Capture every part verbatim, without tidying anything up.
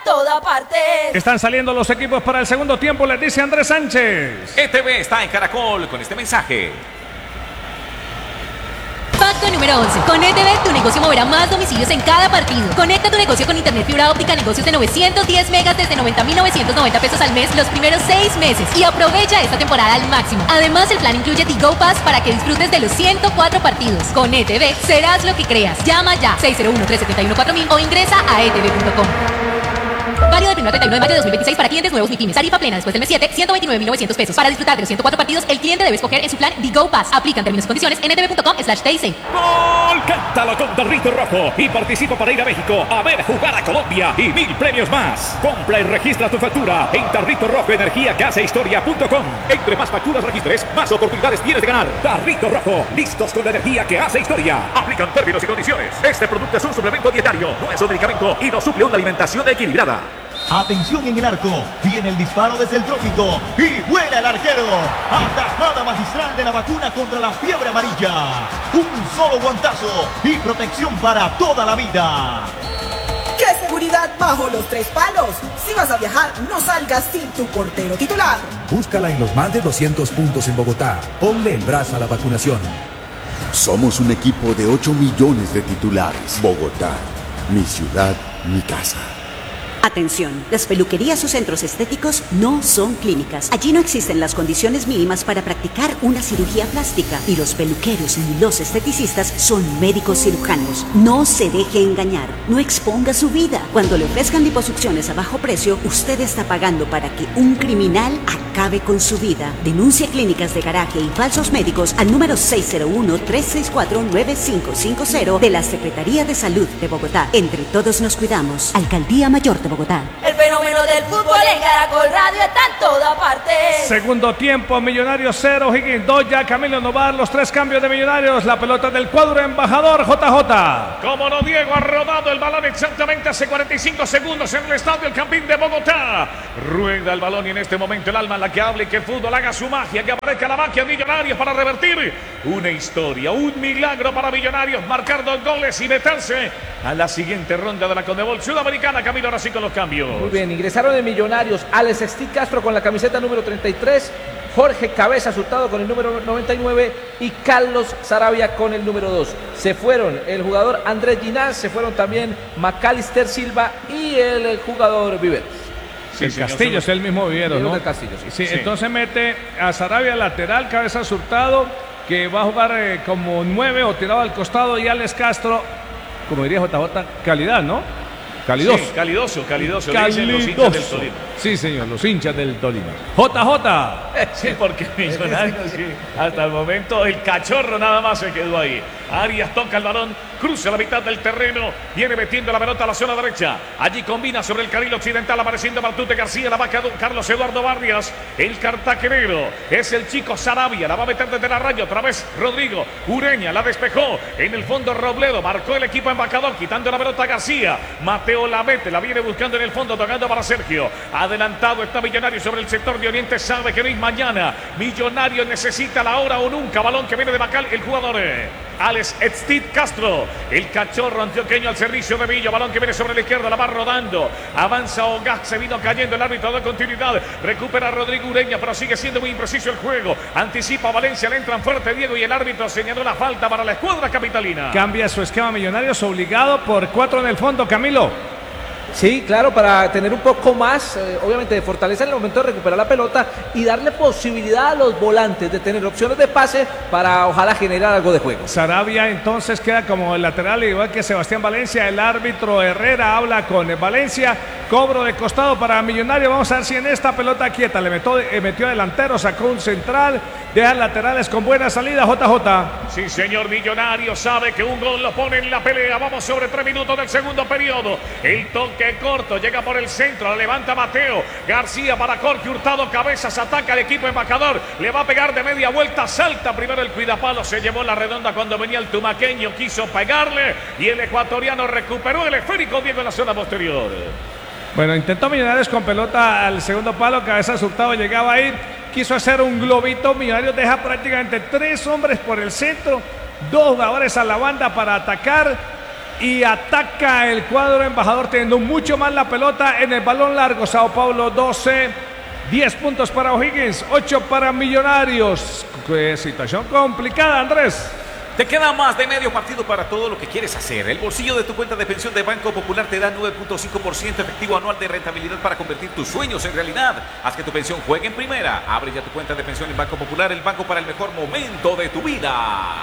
toda parte. Están saliendo los equipos para el segundo tiempo, les dice Andrés Sánchez. E T V está en Caracol con este mensaje. Pacto número once. Con E T V tu negocio moverá más domicilios en cada partido. Conecta tu negocio con internet fibra óptica, negocios de novecientos diez megas desde noventa mil novecientos noventa pesos al mes los primeros seis meses. Y aprovecha esta temporada al máximo. Además, el plan incluye Tigo Pass para que disfrutes de los ciento cuatro partidos. Con E T V serás lo que creas. Llama ya seis cero uno, tres siete uno, cuatro mil o ingresa a e t v punto com. Válido del primero al treinta y uno de mayo de dos mil veintiséis para clientes nuevos MIPYMES. Tarifa plena después del mes siete, ciento veintinueve mil novecientos pesos. Para disfrutar de los ciento cuatro partidos, el cliente debe escoger en su plan Digo Pass. Aplican términos y condiciones en e t v punto com slash t i c. ¡Gol! Cántalo con Tarrito Rojo y participa para ir a México a ver jugar a Colombia y mil premios más. Compra y registra tu factura en Tarrito Rojo Energía que hace historia punto com. Entre más facturas registres, más oportunidades tienes de ganar. Tarrito Rojo, listos con la energía que hace historia. Aplican términos y condiciones. Este producto es un suplemento dietario, no es un medicamento y no suple una alimentación equilibrada. Atención en el arco, viene el disparo desde el trópico y vuela el arquero. Atajada magistral de la vacuna contra la fiebre amarilla. Un solo guantazo y protección para toda la vida. ¡Qué seguridad bajo los tres palos! Si vas a viajar, no salgas sin tu portero titular. Búscala en los más de doscientos puntos en Bogotá. Ponle el brazo a la vacunación. Somos un equipo de ocho millones de titulares. Bogotá, mi ciudad, mi casa. Atención, las peluquerías o centros estéticos no son clínicas. Allí no existen las condiciones mínimas para practicar una cirugía plástica. Y los peluqueros y los esteticistas son médicos cirujanos. No se deje engañar, no exponga su vida. Cuando le ofrezcan liposucciones a bajo precio, usted está pagando para que un criminal acabe con su vida. Denuncia clínicas de garaje y falsos médicos al número seis cero uno, tres seis cuatro, nueve cinco cinco cero de la Secretaría de Salud de Bogotá. Entre todos nos cuidamos. Alcaldía Mayor de Bogotá. El fenómeno del fútbol en Caracol Radio está en toda parte. Segundo tiempo, Millonarios cero, Higgins dos, ya Camilo Novar, los tres cambios de Millonarios, la pelota del cuadro embajador J J. Como no, Diego ha rodado el balón exactamente hace cuarenta y cinco segundos en el estadio El Campín de Bogotá. Rueda el balón y en este momento el alma en la que hable y que el fútbol haga su magia, que aparezca la magia de Millonarios para revertir una historia, un milagro para Millonarios, marcar dos goles y meterse a la siguiente ronda de la Conmebol Sudamericana. Camilo, ahora sí con los cambios. Muy bien, ingresaron de Millonarios Alex Steve Castro con la camiseta número treinta y tres, Jorge Cabeza Hurtado con el número noventa y nueve y Carlos Saravia con el número dos. Se fueron el jugador Andrés Ginás, se fueron también Macalister Silva y el jugador Viveros. Sí, el Castillo es el mismo Viveros, ¿no? Del Castillo, sí. Sí, Sí. Entonces mete a Saravia lateral, Cabeza Hurtado, que va a jugar eh, como nueve o tirado al costado, y Alex Castro, como diría J J, calidad, ¿no? Calidoso. Sí, calidoso, calidoso. Calidoso. Le dicen los hinchas del Tolima. Sí, señor, los hinchas del Tolima. J J. Sí, porque Millonarios, sí, hasta el momento el cachorro nada más se quedó ahí. Arias toca el balón, cruza la mitad del terreno, viene metiendo la pelota a la zona derecha. Allí combina sobre el carril occidental, apareciendo Martute García, la va a Carlos Eduardo Vargas, el cartaquenero. Es el chico Saravia, la va a meter desde la raya, otra vez Rodrigo Ureña, la despejó. En el fondo Robledo, marcó el equipo embajador, quitando la pelota a García. Mateo la mete, la viene buscando en el fondo, tocando para Sergio. Adelantado está Millonarios sobre el sector de Oriente, sabe que no hay mañana. Millonarios necesita la hora o nunca. Balón que viene de Bacal, el jugador eh, Alex Steve Castro, el cachorro antioqueño al servicio de Villa. Balón que viene sobre la izquierda, la va rodando. Avanza Ogaz, se vino cayendo el árbitro de continuidad. Recupera Rodrigo Ureña, pero sigue siendo muy impreciso el juego. Anticipa Valencia, le entran fuerte Diego y el árbitro señaló la falta para la escuadra capitalina. Cambia su esquema Millonarios, obligado por cuatro en el fondo, Camilo. Sí, claro, para tener un poco más, eh, obviamente, de fortaleza en el momento de recuperar la pelota y darle posibilidad a los volantes de tener opciones de pase para ojalá generar algo de juego. Saravia entonces queda como el lateral, igual que Sebastián Valencia. El árbitro Herrera habla con Valencia. Cobro de costado para Millonario. Vamos a ver si en esta pelota quieta le metió, eh, metió delantero, sacó un central, deja laterales con buena salida. J J. Sí, señor. Millonario sabe que un gol lo pone en la pelea. Vamos sobre tres minutos del segundo periodo. El toque corto, llega por el centro, la levanta Mateo García para Jorge Hurtado, Cabezas, ataca al equipo embajador, le va a pegar de media vuelta, salta primero el cuidapalo, se llevó la redonda cuando venía el tumaqueño, quiso pegarle y el ecuatoriano recuperó el esférico Diego en la zona posterior. Bueno, intentó Millonarios con pelota al segundo palo, Cabezas Hurtado llegaba ahí, quiso hacer un globito. Millonarios deja prácticamente tres hombres por el centro, dos jugadores a la banda para atacar. y ataca el cuadro embajador teniendo mucho más la pelota en el balón largo. Sao Paulo doce, diez puntos para O'Higgins, ocho para Millonarios. Qué situación complicada, Andrés. Te queda más de medio partido para todo lo que quieres hacer. El bolsillo de tu cuenta de pensión de Banco Popular te da nueve punto cinco por ciento efectivo anual de rentabilidad para convertir tus sueños en realidad. Haz que tu pensión juegue en primera. Abre ya tu cuenta de pensión en Banco Popular, el banco para el mejor momento de tu vida.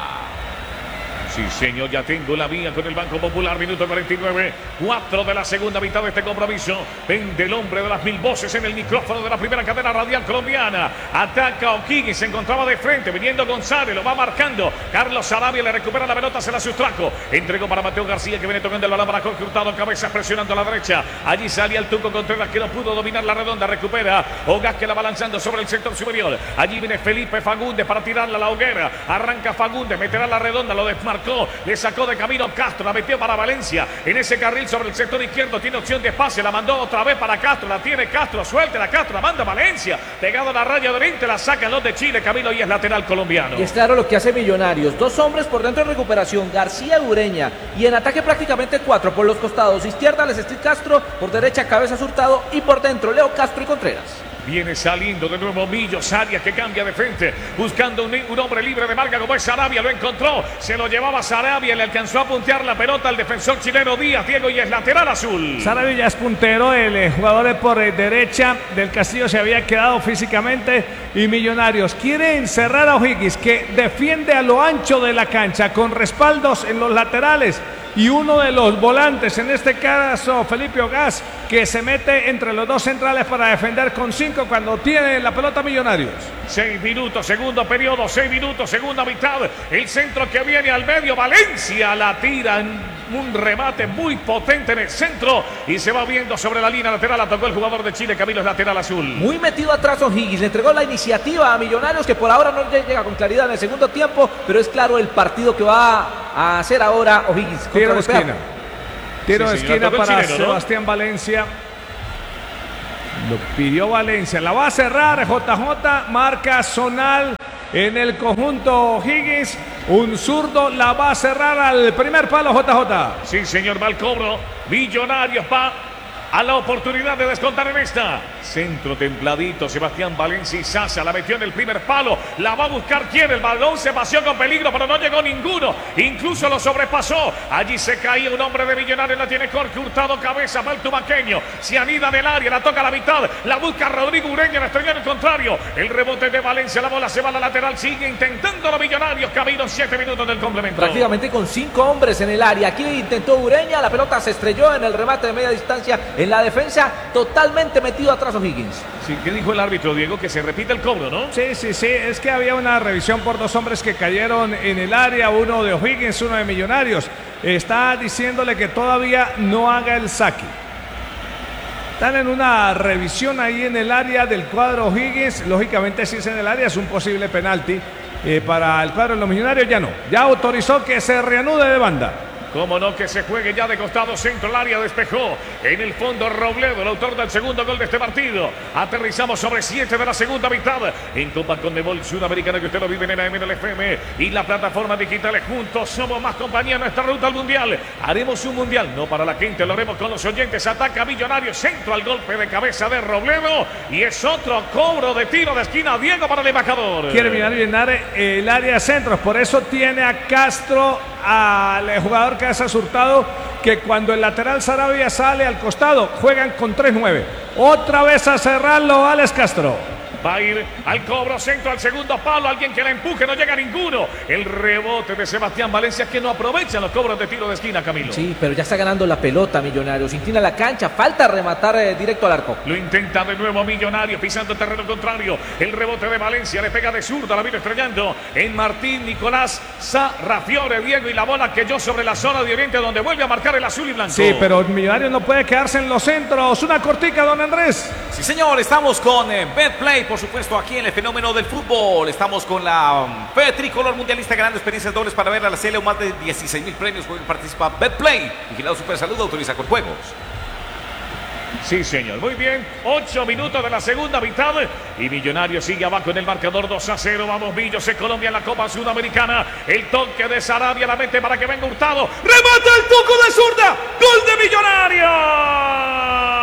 Sí, señor, ya tengo la vía con el Banco Popular, minuto cuarenta y nueve, cuatro de la segunda mitad de este compromiso. Vende el hombre de las mil voces en el micrófono de la primera cadena radial colombiana. Ataca O'Higgins, se encontraba de frente, viniendo González, lo va marcando. Carlos Sarabia le recupera la pelota, se la sustrajo. Entregó para Mateo García, que viene tocando el balón para Jorge Hurtado, cabeza presionando a la derecha. Allí salía el Tuco Contreras, que no pudo dominar la redonda, recupera Ogas, que la va lanzando sobre el sector superior. Allí viene Felipe Fagundes para tirarla a la hoguera. Arranca Fagundes, meterá la redonda, lo desmarcó. Le sacó de camino Castro, la metió para Valencia en ese carril sobre el sector izquierdo, tiene opción de pase, la mandó otra vez para Castro, la tiene Castro, suelta la Castro, la manda Valencia, pegado a la raya de veinte, la sacan los de Chile, Camilo, y es lateral colombiano. Y es claro lo que hace Millonarios, dos hombres por dentro en recuperación, García y Ureña, y en ataque prácticamente cuatro por los costados, izquierda Les Street Castro, por derecha Cabezas Hurtado y por dentro Leo Castro y Contreras. Viene saliendo de nuevo Millos, Arias, que cambia de frente, buscando un, un hombre libre de marca como es Sarabia, lo encontró, se lo llevaba Sarabia, le alcanzó a puntear la pelota al defensor chileno Díaz, Diego, y es lateral azul. Sarabia ya es puntero, el eh, jugador por eh, derecha del Castillo se había quedado físicamente, y Millonarios quiere encerrar a O'Higgins, que defiende a lo ancho de la cancha, con respaldos en los laterales, y uno de los volantes, en este caso Felipe Ogas, que se mete entre los dos centrales para defender con cinco cuando tiene la pelota Millonarios. Seis minutos, segundo periodo, seis minutos, segunda mitad. El centro que viene al medio, Valencia la tira en un remate muy potente en el centro y se va viendo sobre la línea lateral. La tocó el jugador de Chile, Camilo, es lateral azul. Muy metido atrás O'Higgins, le entregó la iniciativa a Millonarios, que por ahora no llega con claridad en el segundo tiempo, pero es claro el partido que va a hacer ahora O'Higgins. Tiro de esquina. Tiro de sí, esquina para chileno, ¿no? Sebastián Valencia. Lo pidió Valencia. La va a cerrar J J. Marca zonal en el conjunto O'Higgins. Un zurdo la va a cerrar al primer palo J J. Sí, señor, va al cobro. Millonarios va a la oportunidad de descontar en esta. Centro templadito, Sebastián Valencia y Sasa la metió en el primer palo. La va a buscar quién, el balón se paseó con peligro, pero no llegó ninguno. Incluso lo sobrepasó. Allí se caía un hombre de Millonarios, la tiene Jorge Hurtado, cabeza, va el tubaqueño. Se anida del área, la toca a la mitad. La busca Rodrigo Ureña, la estrella en el contrario. El rebote de Valencia, la bola se va a la lateral, sigue intentando los Millonarios. Camino siete minutos del complemento. Prácticamente con cinco hombres en el área. Aquí intentó Ureña, la pelota se estrelló en el remate de media distancia. En la defensa, totalmente metido atrás O'Higgins. Sí, ¿qué dijo el árbitro, Diego? Que se repite el cobro, ¿no? Sí, sí, sí, es que había una revisión por dos hombres que cayeron en el área, uno de O'Higgins, uno de Millonarios. Está diciéndole que todavía no haga el saque. Están en una revisión ahí en el área del cuadro O'Higgins. Lógicamente, si es en el área, es un posible penalti eh, para el cuadro de los Millonarios. Ya no, ya autorizó que se reanude de banda. Cómo no, que se juegue ya de costado, centro, el área despejó. En el fondo Robledo, el autor del segundo gol de este partido. Aterrizamos sobre siete de la segunda mitad. En Copa Conmebol Sudamericana, que usted lo vive en la M L F M y la plataforma digitales. Juntos somos más compañía en nuestra ruta al mundial. Haremos un mundial, no para la gente, lo haremos con los oyentes. Ataca Millonarios, centro al golpe de cabeza de Robledo. Y es otro cobro de tiro de esquina, Diego, para el embajador. Quiere Millonarios llenar el área de centros, por eso tiene a Castro, al jugador Cabezas Hurtado, que cuando el lateral Sarabia sale al costado, juegan con tres nueve. Otra vez a cerrarlo Alex Castro. Va a ir al cobro, centro al segundo palo, alguien que la empuje, no llega ninguno. El rebote de Sebastián Valencia, que no aprovecha los cobros de tiro de esquina, Camilo. Sí, pero ya está ganando la pelota Millonarios, inclina la cancha, falta rematar eh, directo al arco. Lo intenta de nuevo Millonarios, pisando el terreno contrario. El rebote de Valencia, le pega de zurda, la vino estrellando en Martín Nicolás Sarrafiore, Diego, y la bola que yo sobre la zona de Oriente, donde vuelve a marcar el azul y blanco. Sí, pero Millonarios no puede quedarse en los centros. Una cortica, don Andrés. Sí, señor, estamos con eh, Betplay, por supuesto, aquí en el fenómeno del fútbol. Estamos con la um, F E Tricolor Mundialista, ganando experiencias dobles para ver a la C L O, más de dieciséis mil premios. Participa Betplay, vigilado Super Salud, autoriza con juegos. Sí, señor. Muy bien. Ocho minutos de la segunda mitad. Y Millonarios sigue abajo en el marcador dos a cero. Vamos, Millos en Colombia en la Copa Sudamericana. El toque de Sarabia la mete para que venga Hurtado. ¡Remata el Tucu de zurda! ¡Gol de Millonarios!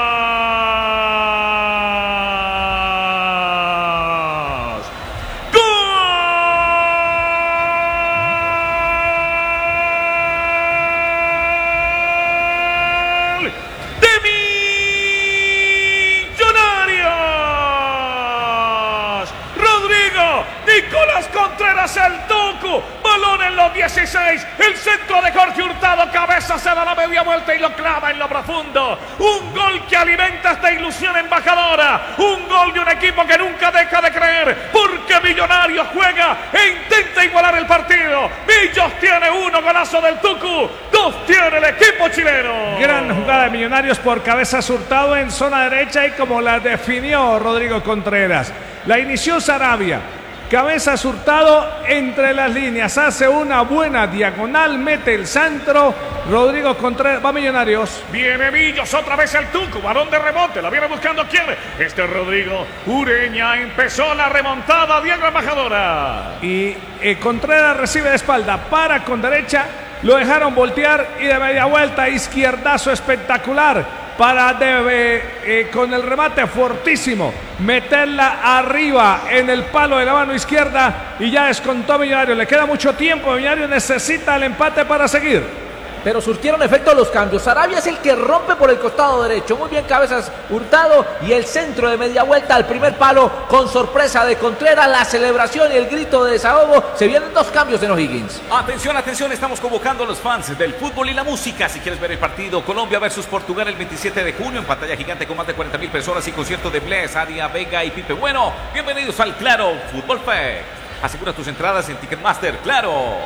Nicolás Contreras, el Tucu, balón en los dieciséis, el centro de Jorge Hurtado, cabeza se da la media vuelta y lo clava en lo profundo. Un gol que alimenta esta ilusión embajadora, un gol de un equipo que nunca deja de creer, porque Millonarios juega e intenta igualar el partido. Millos tiene uno, golazo del Tucu, dos tiene el equipo chileno. Gran jugada de Millonarios por cabeza Hurtado en zona derecha y como la definió Rodrigo Contreras. La inició Sarabia. Cabeza Hurtado entre las líneas, hace una buena diagonal, mete el centro. Rodrigo Contreras, va Millonarios. Viene Millos, otra vez el Tucu, balón de rebote, la viene buscando quién. Este es Rodrigo Ureña, empezó la remontada, Diego Embajadora. Y eh, Contreras recibe de espalda, para con derecha, lo dejaron voltear y de media vuelta, izquierdazo espectacular. Para debe, eh, con el remate fortísimo, meterla arriba en el palo de la mano izquierda y ya descontó Millonarios. Le queda mucho tiempo, Millonarios necesita el empate para seguir. Pero surtieron efecto los cambios. Sarabia es el que rompe por el costado derecho. Muy bien cabezas Hurtado y el centro de media vuelta al primer palo con sorpresa de Contreras. La celebración y el grito de desahogo. Se vienen dos cambios en O'Higgins. Atención, atención, estamos convocando a los fans del fútbol y la música. Si quieres ver el partido Colombia versus Portugal el veintisiete de junio en pantalla gigante con más de cuarenta mil personas y concierto de Bless, Adia, Vega y Pipe Bueno. Bienvenidos al Claro Fútbol Fest. Asegura tus entradas en Ticketmaster. ¡Claro!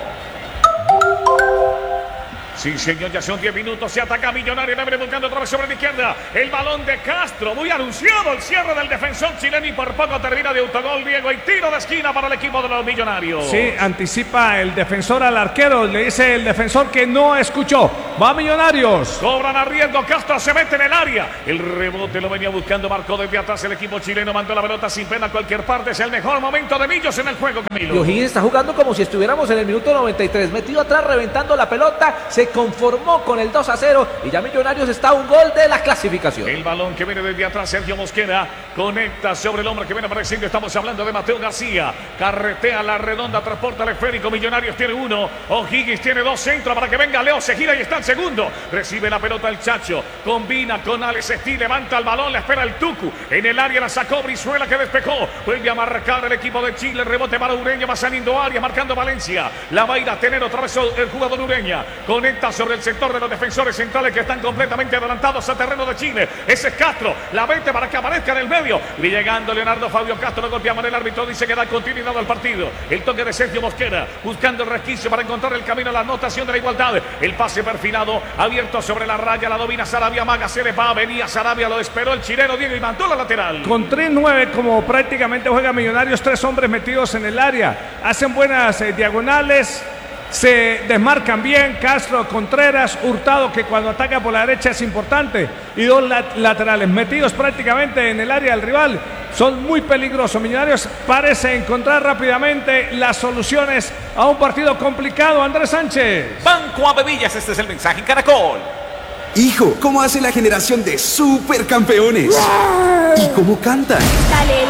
Sí, señor, ya son diez minutos, se ataca Millonario, la viene buscando otra vez sobre la izquierda, el balón de Castro, muy anunciado el cierre del defensor chileno y por poco termina de autogol Diego y tiro de esquina para el equipo de los Millonarios. Sí, anticipa el defensor al arquero, le dice el defensor que no escuchó, va Millonarios. Cobran a riesgo, Castro se mete en el área, el rebote lo venía buscando, marcó desde atrás el equipo chileno, mandó la pelota sin pena a cualquier parte, es el mejor momento de Millos en el juego, Camilo. Y O'Higgins está jugando como si estuviéramos en el minuto noventa y tres, metido atrás, reventando la pelota, se conformó con el dos a cero y ya Millonarios está a un gol de la clasificación. El balón que viene desde atrás, Sergio Mosquera conecta sobre el hombre que viene apareciendo, estamos hablando de Mateo García, carretea la redonda, transporta el esférico, Millonarios tiene uno, O'Higgins tiene dos, centro para que venga Leo, se gira y está el segundo, recibe la pelota el Chacho, combina con Alex Stí, levanta el balón, le espera el Tucu, en el área la sacó Brizuela que despejó, vuelve a marcar el equipo de Chile, el rebote para Ureña, va saliendo área, marcando Valencia, la va a ir a tener otra vez el jugador Ureña, conecta sobre el sector de los defensores centrales que están completamente adelantados a terreno de Chile. Ese es Castro, la mete para que aparezca en el medio. Y llegando Leonardo Fabio Castro, lo golpeamos, el árbitro dice que da continuidad al partido. El toque de Sergio Mosquera, buscando el resquicio para encontrar el camino a la anotación de la igualdad. El pase perfilado, abierto sobre la raya, la domina Sarabia, Maga se le va, venía Sarabia, lo esperó el chileno Diego y mandó la lateral. Con tres nueve como prácticamente juega Millonarios, tres hombres metidos en el área. Hacen buenas eh, diagonales. Se desmarcan bien Castro, Contreras, Hurtado, que cuando ataca por la derecha es importante, y dos lat laterales metidos prácticamente en el área del rival. Son muy peligrosos. Millonarios parece encontrar rápidamente las soluciones a un partido complicado. Andrés Sánchez. Banco Avevillas, este es el mensaje en Caracol. Hijo, ¿cómo hace la generación de supercampeones? ¡Wow! ¿Y cómo cantan? ¡Dale,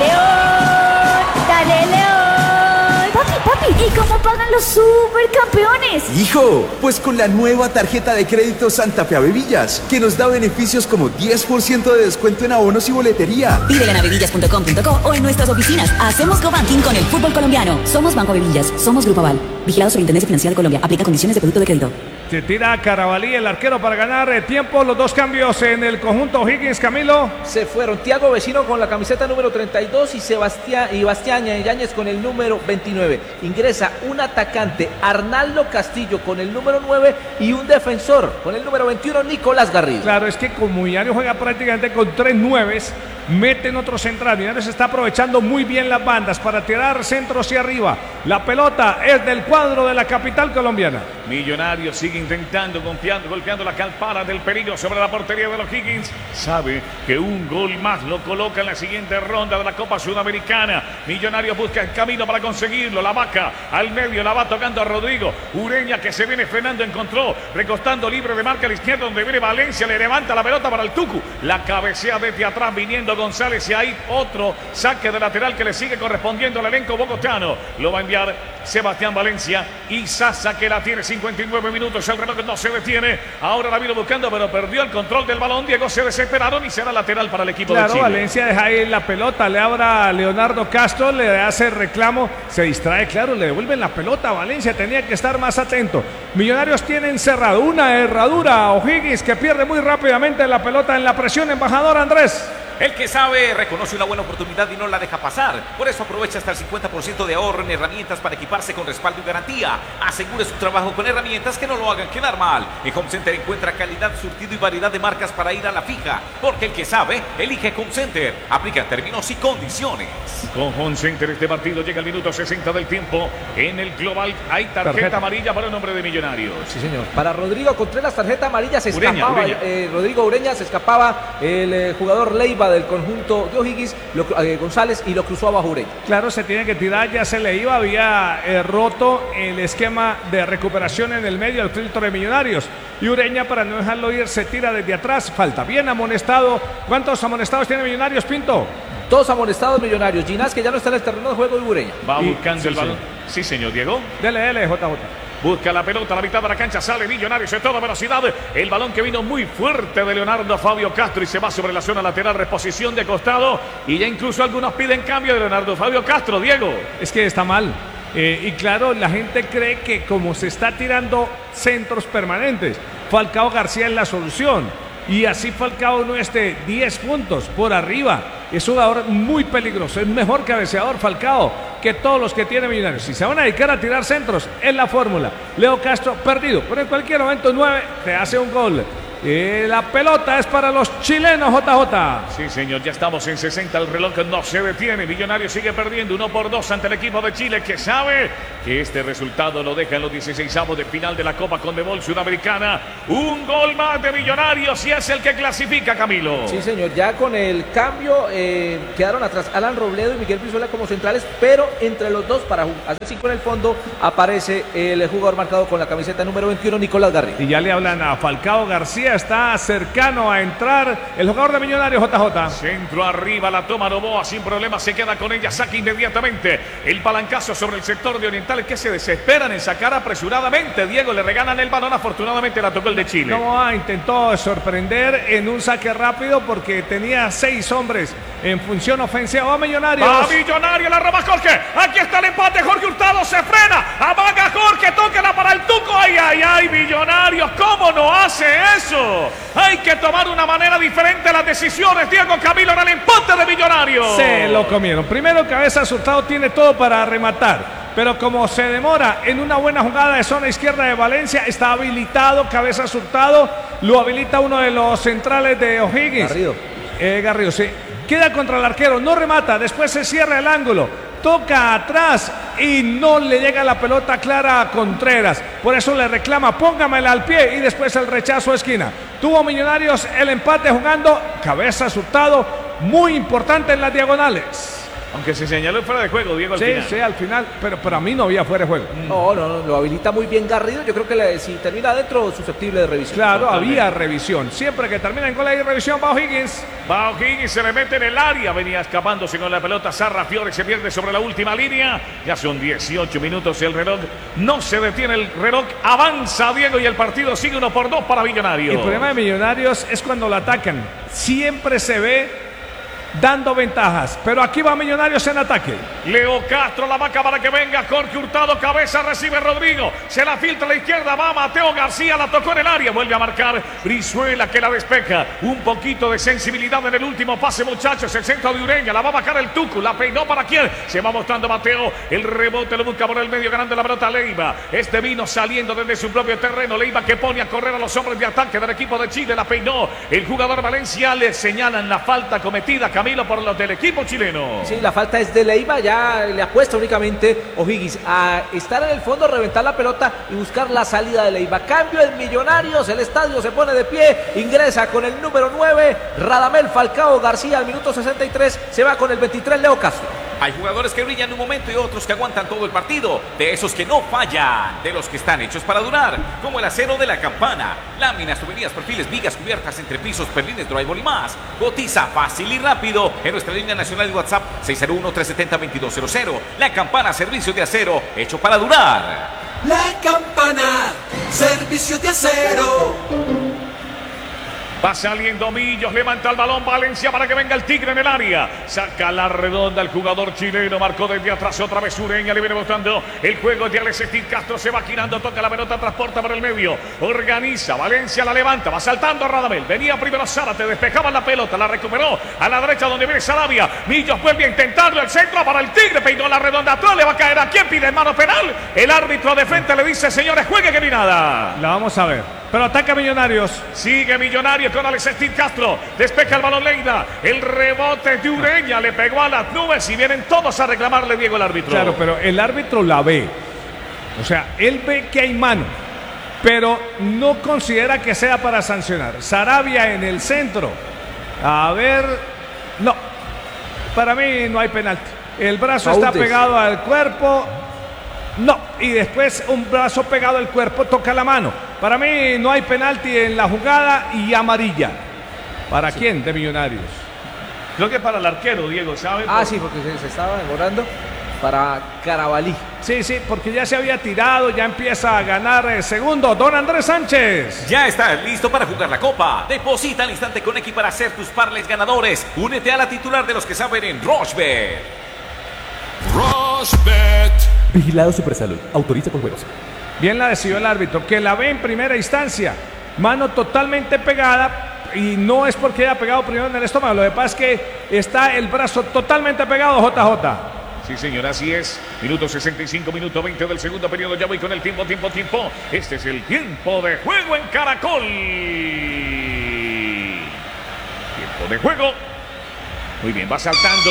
León! ¡Dale, León! Papi, papi, ¿y cómo pagan los supercampeones? Hijo, pues con la nueva tarjeta de crédito Santa Fe Avevillas, que nos da beneficios como diez por ciento de descuento en abonos y boletería. Pídela en avevillas punto com punto co o en nuestras oficinas. Hacemos cobanking con el fútbol colombiano. Somos Banco Avevillas, somos Grupo Aval. Vigilado Superintendencia Financiera de Colombia. Aplica condiciones de producto de crédito. Se tira Carabalí, el arquero, para ganar eh, tiempo. Los dos cambios en el conjunto O'Higgins, Camilo. Se fueron Tiago Vecino con la camiseta número treinta y dos y Sebastián y Bastián Yáñez con el número veintinueve. Ingresa un atacante, Arnaldo Castillo, con el número nueve y un defensor con el número veintiuno, Nicolás Garrido. Claro, es que como Millonarios juega prácticamente con tres nueves, meten otro central. Millonarios está aprovechando muy bien las bandas para tirar centro hacia arriba. La pelota es del cuadro de la capital colombiana. Millonarios sigue intentando, golpeando, golpeando la campana del peligro sobre la portería de los Higgins. Sabe que un gol más lo coloca en la siguiente ronda de la Copa Sudamericana. Millonarios busca el camino para conseguirlo. La vaca al medio, la va tocando a Rodrigo. Ureña que se viene frenando, encontró, recostando libre de marca a la izquierda donde viene Valencia, le levanta la pelota para el Tucu. La cabecea desde atrás viniendo González y ahí otro saque de lateral que le sigue correspondiendo al elenco bogotano. Lo va a enviar Sebastián Valencia y Sasa que la tiene. Cincuenta y nueve minutos, el reloj no se detiene. Ahora la vino buscando pero perdió el control del balón. Diego, se desesperaron y será lateral para el equipo claro, de Chile. Valencia deja ahí la pelota, le abra a Leonardo Castro, le hace reclamo, se distrae, claro, le devuelven la pelota a Valencia, tenía que estar más atento. Millonarios tienen cerrado una herradura a O'Higgins que pierde muy rápidamente la pelota en la presión. Embajador Andrés. El que sabe reconoce una buena oportunidad y no la deja pasar. Por eso aprovecha hasta el cincuenta por ciento de ahorro en herramientas para equiparse con respaldo y garantía. Asegure su trabajo con herramientas que no lo hagan quedar mal. En Home Center encuentra calidad, surtido y variedad de marcas para ir a la fija. Porque el que sabe, elige Home Center. Aplica términos y condiciones. Con Home Center este partido llega al minuto sesenta del tiempo. En el global hay tarjeta, tarjeta. amarilla para el nombre de Millonarios. Sí, señor. Para Rodrigo Contreras, tarjeta amarilla, se Ureña, escapaba. Ureña. Eh, Rodrigo Ureña se escapaba el eh, jugador Leiva del conjunto de O'Higgins, lo, eh, González, y lo cruzó abajo Ureña. Claro, se tiene que tirar, ya se le iba, había eh, roto el esquema de recuperación en el medio del filtro de Millonarios. Y Ureña, para no dejarlo ir, se tira desde atrás, falta. Bien amonestado. ¿Cuántos amonestados tiene Millonarios, Pinto? Dos amonestados Millonarios. Ginás, que ya no está en el terreno de juego, de Ureña. Va y, buscando sí, el balón. Sí. Sí, señor Diego. Dele, dele, J J. Busca la pelota a la mitad de la cancha, sale Millonarios en toda velocidad. El balón que vino muy fuerte de Leonardo Fabio Castro y se va sobre la zona lateral, reposición de costado. Y ya incluso algunos piden cambio de Leonardo Fabio Castro, Diego. Es que está mal. Eh, y claro, la gente cree que como se está tirando centros permanentes, Falcao García es la solución. Y así Falcao no esté diez puntos por arriba. Es un jugador muy peligroso, es mejor cabeceador Falcao que todos los que tiene Millonarios. Si se van a dedicar a tirar centros, es la fórmula. Leo Castro perdido, pero en cualquier momento nueve te hace un gol. Y la pelota es para los chilenos, J J. Sí, señor, ya estamos en sesenta, el reloj no se detiene. Millonarios sigue perdiendo uno por dos ante el equipo de Chile, que sabe que este resultado lo deja en los dieciseisavos de final de la Copa Conmebol Sudamericana. Un gol más de Millonarios y es el que clasifica, Camilo. Sí, señor, ya con el cambio eh, quedaron atrás Alan Robledo y Miguel Brizuela como centrales, pero entre los dos, para hacer cinco en el fondo, aparece el jugador marcado con la camiseta número veintiuno, Nicolás Garrido. Y ya le hablan a Falcao García. Está cercano a entrar el jugador de Millonarios, J J. Centro arriba, la toma Novoa sin problema, se queda con ella, saca inmediatamente el palancazo sobre el sector de Orientales, que se desesperan en sacar apresuradamente. Diego, le regalan el balón, afortunadamente la tocó el de Chile. Novoa intentó sorprender en un saque rápido porque tenía seis hombres en función ofensiva. Va Millonarios. Va Millonarios, la roba Jorge. Aquí está el empate, Jorge Hurtado se frena. Amaga Jorge, tóquela para el Tuco. Ay, ay, ay, Millonarios, ¿cómo no hace eso? Hay que tomar una manera diferente las decisiones. Diego Camilo en el empate de Millonarios. Se lo comieron. Primero, Cabezas Hurtado tiene todo para rematar, pero como se demora en una buena jugada de zona izquierda de Valencia, está habilitado Cabezas Hurtado. Lo habilita uno de los centrales de O'Higgins. Garrido. Eh, Garrido, sí. Queda contra el arquero, no remata, después se cierra el ángulo, toca atrás y no le llega la pelota clara a Contreras. Por eso le reclama, póngamela al pie, y después el rechazo a esquina. Tuvo Millonarios el empate jugando Cabezas Hurtado, muy importante en las diagonales. Aunque se señaló fuera de juego, Diego, al sí, final. Sí, al final, pero para mí no había fuera de juego. No, no, no, lo habilita muy bien Garrido. Yo creo que le, si termina adentro, susceptible de revisión. Claro, totalmente. Había revisión. Siempre que termina en gol hay revisión. Va O'Higgins. Va O'Higgins, se le mete en el área. Venía escapándose con la pelota. Sarra Fiore se pierde sobre la última línea. Ya son dieciocho minutos y el reloj no se detiene. El reloj avanza, Diego, y el partido sigue uno por dos para Millonarios. El problema de Millonarios es cuando lo atacan. Siempre se ve dando ventajas, pero aquí va Millonarios en ataque. Leo Castro, la vaca para que venga Jorge Hurtado, cabeza, recibe Rodrigo, se la filtra a la izquierda, va Mateo García, la tocó en el área, vuelve a marcar Brizuela, que la despeja. Un poquito de sensibilidad en el último pase, muchachos, el centro de Ureña, la va a bajar el Tucu, la peinó para quién, se va mostrando Mateo, el rebote lo busca por el medio, ganando la pelota Leiva. Este vino saliendo desde su propio terreno, Leiva que pone a correr a los hombres de ataque del equipo de Chile, la peinó el jugador Valencia, le señalan la falta cometida. Camilo, por los del equipo chileno. Sí, la falta es de Leiva, ya le apuesta únicamente O'Higgins a estar en el fondo, reventar la pelota y buscar la salida de Leiva. Cambio en Millonarios, el estadio se pone de pie, ingresa con el número nueve, Radamel Falcao García al minuto sesenta y tres, se va con el veintitrés, Leo Castro. Hay jugadores que brillan un momento y otros que aguantan todo el partido, de esos que no fallan, de los que están hechos para durar, como el acero de la Campana, láminas, tuberías, perfiles, vigas, cubiertas, entrepisos, perlines, drywall y más. Cotiza fácil y rápido en nuestra línea nacional de WhatsApp seis cero uno, tres siete cero, dos dos cero cero. La Campana, servicio de acero hecho para durar. La Campana, servicio de acero. Va saliendo Millos, levanta el balón Valencia para que venga el Tigre en el área. Saca la redonda el jugador chileno, marcó desde atrás otra vez Ureña, le viene botando el juego de Alexis Castro, se va girando, toca la pelota, transporta por el medio, organiza, Valencia la levanta, va saltando Radamel, venía primero Zárate, despejaba la pelota, la recuperó a la derecha donde viene Sarabia, Millos vuelve a intentarlo, el centro para el Tigre, peinó la redonda atrás, le va a caer a quien pide mano penal, el árbitro de frente le dice, señores, juegue que ni nada. La vamos a ver, pero ataca Millonarios. Sigue Millonarios con Alexis Castro, despeja el balón Leida, el rebote de Ureña, le pegó a las nubes y vienen todos a reclamarle, Diego, el árbitro. Claro, pero el árbitro la ve, o sea, él ve que hay mano, pero no considera que sea para sancionar. Sarabia en el centro, a ver, no, para mí no hay penalti, el brazo está pegado al cuerpo. No, y después un brazo pegado al cuerpo toca la mano. Para mí no hay penalti en la jugada y amarilla. ¿Para sí. quién? De Millonarios. Creo que para el arquero, Diego, ¿sabe? Ah, sí, porque se, se estaba demorando. Para Carabalí. Sí, sí, porque ya se había tirado, ya empieza a ganar el segundo. Don Andrés Sánchez. Ya estás listo para jugar la Copa. Deposita al instante con X para hacer tus parlays ganadores. Únete a la titular de los que saben en Rochebet. Rochebet. Vigilado Supersalud. Autoriza con juegos. Bien la decidió el árbitro, que la ve en primera instancia. Mano totalmente pegada. Y no es porque haya pegado primero en el estómago. Lo que pasa es que está el brazo totalmente pegado, J J. Sí, señor, así es. Minuto sesenta y cinco, minuto veinte del segundo periodo. Ya voy con el tiempo, tiempo, tiempo. Este es el tiempo de juego en Caracol. Tiempo de juego. Muy bien, va saltando.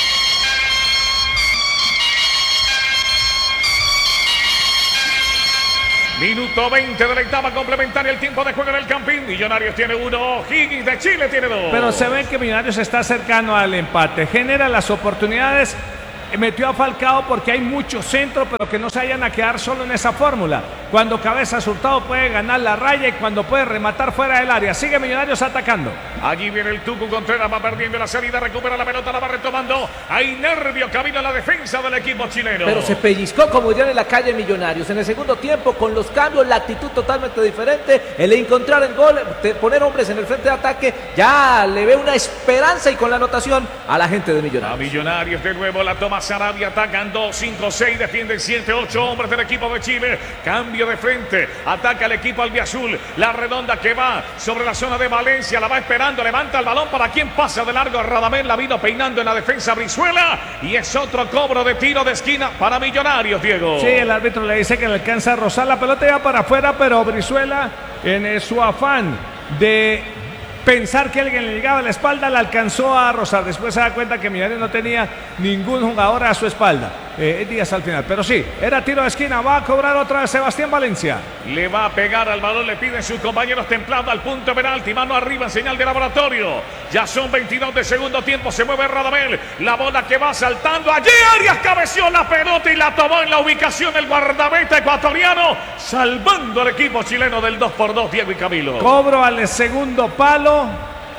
Minuto veinte de la etapa complementaria, el tiempo de juego en el Campín. Millonarios tiene uno, Higgins de Chile tiene dos. Pero se ve que Millonarios está cercano al empate, genera las oportunidades, metió a Falcao porque hay mucho centro, pero que no se vayan a quedar solo en esa fórmula. Cuando Cabezas Hurtado puede ganar la raya y cuando puede rematar fuera del área. Sigue Millonarios atacando. Allí viene el Tucu Contreras, va perdiendo la salida, recupera la pelota, la va retomando. Hay nervio, camino a la defensa del equipo chileno. Pero se pellizcó, como dirían en la calle, Millonarios. En el segundo tiempo, con los cambios, la actitud totalmente diferente. El encontrar el gol, poner hombres en el frente de ataque, ya le ve una esperanza y con la anotación a la gente de Millonarios. A Millonarios de nuevo la toma Sarabia, atacan dos, cinco, seis, defienden siete, ocho hombres del equipo de Chile. Cambio de frente, ataca el equipo albiazul. La redonda que va sobre la zona de Valencia, la va esperando, levanta el balón para quien pasa de largo. Radamel la vino peinando en la defensa Brizuela y es otro cobro de tiro de esquina para Millonarios, Diego. Sí, el árbitro le dice que le alcanza a rozar la pelota ya para afuera, pero Brizuela en su afán de pensar que alguien le llegaba a la espalda, la alcanzó a rozar. Después se da cuenta que Millonarios no tenía ningún jugador a su espalda. Eh, Díaz al final, pero sí, era tiro de esquina. Va a cobrar otra vez Sebastián Valencia. Le va a pegar al balón, le piden sus compañeros templado al punto penalti. Mano arriba en señal de laboratorio. Ya son veintidós de segundo tiempo. Se mueve Radamel. La bola que va saltando. Allí Arias cabeció la pelota y la tomó en la ubicación el guardameta ecuatoriano, salvando al equipo chileno del dos por dos, Diego y Camilo. Cobro al segundo palo.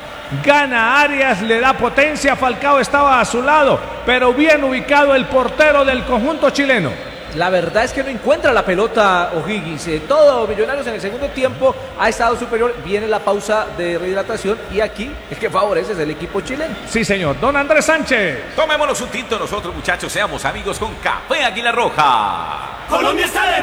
Gana Arias, le da potencia. Falcao estaba a su lado, pero bien ubicado el portero del conjunto chileno. La verdad es que no encuentra la pelota O'Higgins. Eh, todo Millonarios en el segundo tiempo ha estado superior. Viene la pausa de rehidratación y aquí el que favorece es el equipo chileno. Sí, señor. Don Andrés Sánchez. Tomémonos un tinto nosotros, muchachos. Seamos amigos con Café Águila Roja. Colombia está de